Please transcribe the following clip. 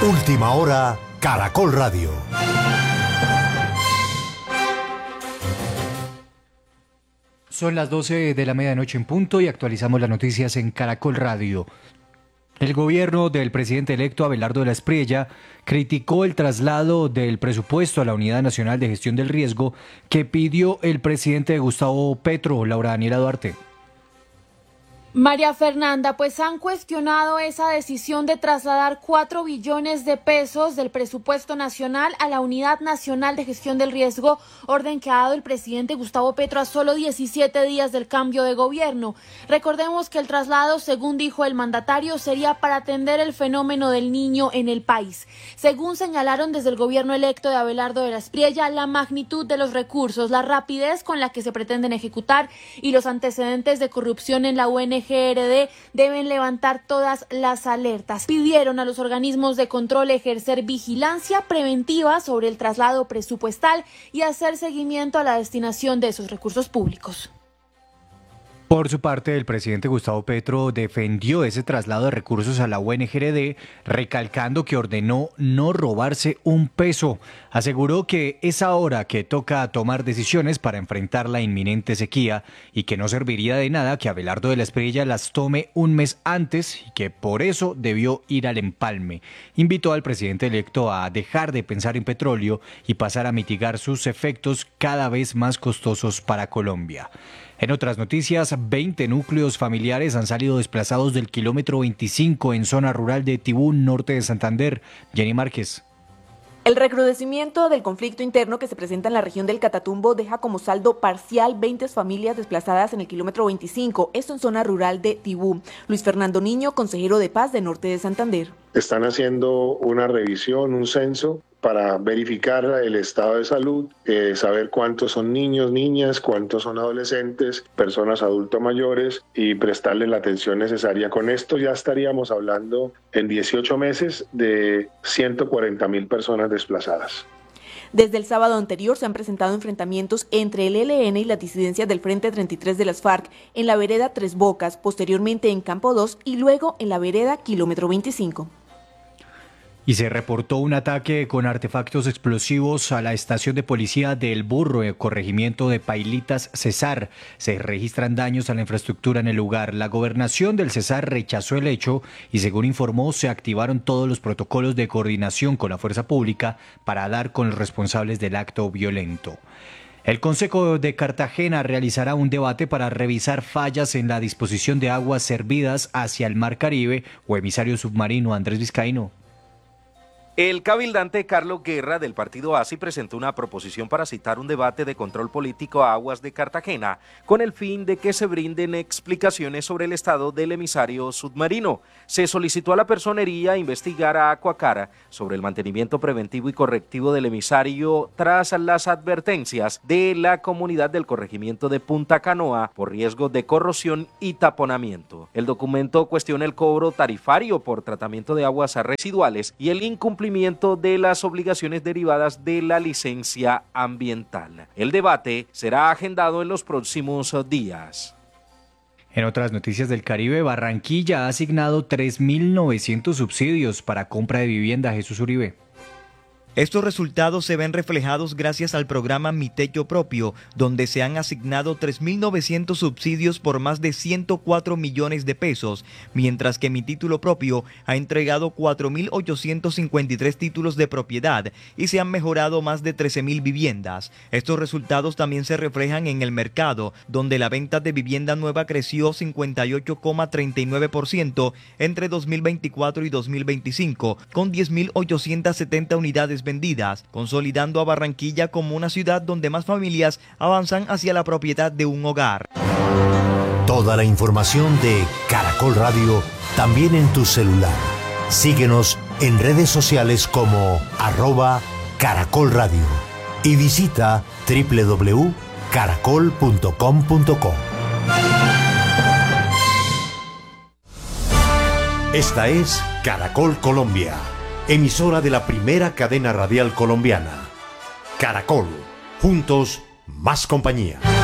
Última hora, Caracol Radio. Son las 12 de la medianoche en punto y actualizamos las noticias en Caracol Radio. El gobierno del presidente electo Abelardo de la Espriella criticó el traslado del presupuesto a la Unidad Nacional de Gestión del Riesgo que pidió el presidente Gustavo Petro. Laura Daniela Duarte. María Fernanda, pues han cuestionado esa decisión de trasladar 4 billones de pesos del presupuesto nacional a la Unidad Nacional de Gestión del Riesgo, orden que ha dado el presidente Gustavo Petro a solo 17 días del cambio de gobierno. Recordemos que el traslado, según dijo el mandatario, sería para atender el fenómeno del niño en el país. Según señalaron desde el gobierno electo de Abelardo de la Espriella, la magnitud de los recursos, la rapidez con la que se pretenden ejecutar y los antecedentes de corrupción en la ONG GRD deben levantar todas las alertas. Pidieron a los organismos de control ejercer vigilancia preventiva sobre el traslado presupuestal y hacer seguimiento a la destinación de esos recursos públicos. Por su parte, el presidente Gustavo Petro defendió ese traslado de recursos a la UNGRD, recalcando que ordenó no robarse un peso. Aseguró que es ahora que toca tomar decisiones para enfrentar la inminente sequía y que no serviría de nada que Abelardo de la Espriella las tome un mes antes y que por eso debió ir al empalme. Invitó al presidente electo a dejar de pensar en petróleo y pasar a mitigar sus efectos cada vez más costosos para Colombia. En otras noticias, 20 núcleos familiares han salido desplazados del kilómetro 25 en zona rural de Tibú, norte de Santander. Jenny Márquez. El recrudecimiento del conflicto interno que se presenta en la región del Catatumbo deja como saldo parcial 20 familias desplazadas en el kilómetro 25, esto en zona rural de Tibú. Luis Fernando Niño, consejero de Paz de Norte de Santander. Están haciendo una revisión, un censo, para verificar el estado de salud, saber cuántos son niños, niñas, cuántos son adolescentes, personas adultos mayores y prestarles la atención necesaria. Con esto ya estaríamos hablando en 18 meses de 140.000 personas desplazadas. Desde el sábado anterior se han presentado enfrentamientos entre el ELN y las disidencias del Frente 33 de las FARC en la vereda Tres Bocas, posteriormente en Campo 2 y luego en la vereda Kilómetro 25. Y se reportó un ataque con artefactos explosivos a la estación de policía de El Burro, el corregimiento de Pailitas, Cesar. Se registran daños a la infraestructura en el lugar. La gobernación del Cesar rechazó el hecho y, según informó, se activaron todos los protocolos de coordinación con la fuerza pública para dar con los responsables del acto violento. El Consejo de Cartagena realizará un debate para revisar fallas en la disposición de aguas servidas hacia el Mar Caribe o emisario submarino. Andrés Vizcaíno. El cabildante Carlos Guerra del partido ASI presentó una proposición para citar un debate de control político a aguas de Cartagena con el fin de que se brinden explicaciones sobre el estado del emisario submarino. Se solicitó a la personería investigar a Acuacara sobre el mantenimiento preventivo y correctivo del emisario tras las advertencias de la comunidad del corregimiento de Punta Canoa por riesgo de corrosión y taponamiento. El documento cuestiona el cobro tarifario por tratamiento de aguas residuales y el incumplimiento de las obligaciones derivadas de la licencia ambiental. El debate será agendado en los próximos días. En otras noticias del Caribe, Barranquilla ha asignado 3.900 subsidios para compra de vivienda. Jesús Uribe. Estos resultados se ven reflejados gracias al programa Mi Techo Propio, donde se han asignado 3.900 subsidios por más de 104 millones de pesos, mientras que Mi Título Propio ha entregado 4.853 títulos de propiedad y se han mejorado más de 13.000 viviendas. Estos resultados también se reflejan en el mercado, donde la venta de vivienda nueva creció 58,39% entre 2024 y 2025, con 10.870 unidades vendidas, consolidando a Barranquilla como una ciudad donde más familias avanzan hacia la propiedad de un hogar. Toda la información de Caracol Radio también en tu celular. Síguenos en redes sociales como @Caracol Radio y visita www.caracol.com.co. Esta es Caracol Colombia, emisora de la primera cadena radial colombiana. Caracol, juntos, más compañía.